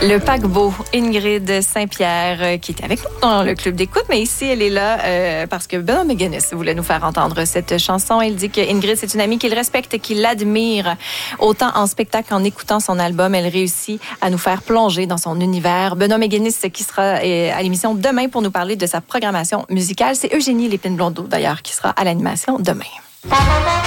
Le paquebot, Ingrid Saint-Pierre, qui était avec nous dans le club d'écoute, mais ici, elle est là parce que Benoît Méganis voulait nous faire entendre cette chanson. Il dit que Ingrid, c'est une amie qu'il respecte et qu'il admire. Autant en spectacle qu'en écoutant son album, elle réussit à nous faire plonger dans son univers. Benoît Méganis, qui sera à l'émission demain pour nous parler de sa programmation musicale. C'est Eugénie Lépine-Blondeau, d'ailleurs, qui sera à l'animation demain.